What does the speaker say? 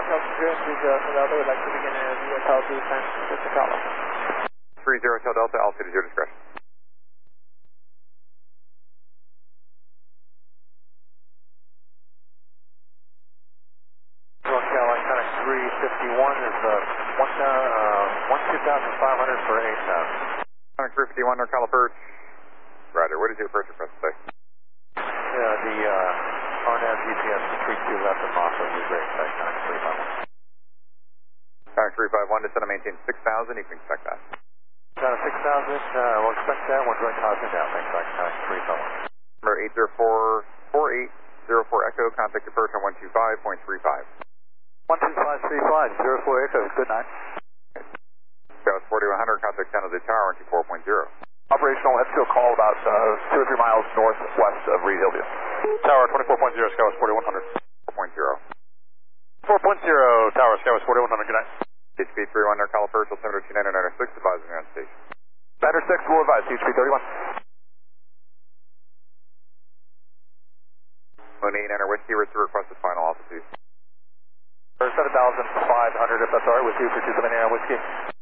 Hotel 30 Delta would like to begin a VFL descent to Sakala. 30 Hotel Delta, altitude is your discretion. North Carolina Conic 351 is 12,500 for 8,000. Conic 351, North Caliper. Roger, what is your first request today? The RNAV GPS 32 left of Mach will be great, Conic 351. Conic 351, descend and maintain 6,000, you can expect that. Down to 6,000, we'll expect that, we're going positive now, thanks, Conic 351. Number 804 Echo, contact approach on 125.35. 12535, 04 Echo, good night. Dallas 4100, contact San Jose Tower, 124.0. Operational, let's do a call about 2 or 3 miles northwest of Reed Hillview. Tower 24.0, Skywest 4100. 4.0. 4.0, Tower, Skywest 4100, good night. HP 31, North Caliper, altimeter 29996, advising you on station. Banner 6, will advise, HP 31. Moon 89 Whiskey, receive requested final altitude. 7,500, if that's alright with you for 279 Whiskey.